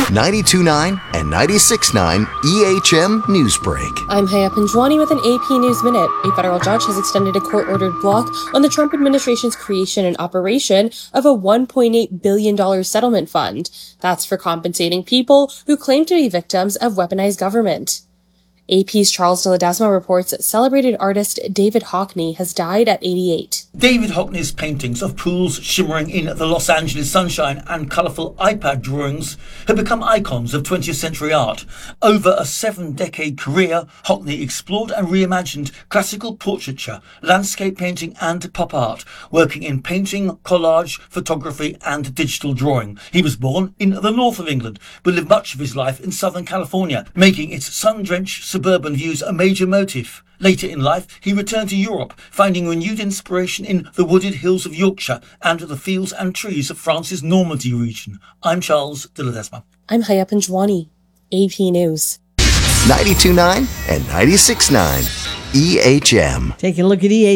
92.9 and 96.9 EHM Newsbreak. I'm Haya Panjwani with an AP News Minute. A federal judge has extended a court-ordered block on the Trump administration's creation and operation of a $1.8 billion settlement fund. That's for compensating people who claim to be victims of weaponized government. AP's Charles de Ledesma reports that celebrated artist David Hockney has died at 88. David Hockney's paintings of pools shimmering in the Los Angeles sunshine and colourful iPad drawings have become icons of 20th century art. Over a 7-decade career, Hockney explored and reimagined classical portraiture, landscape painting and pop art, working in painting, collage, photography and digital drawing. He was born in the north of England, but lived much of his life in Southern California, making its sun-drenched suburban views a major motif. Later in life, he returned to Europe, finding renewed inspiration in the wooded hills of Yorkshire and the fields and trees of France's Normandy region. I'm Charles de Ledesma. I'm Haya Panjwani, AP News. 92.9 and 96.9 EHM. Taking a look at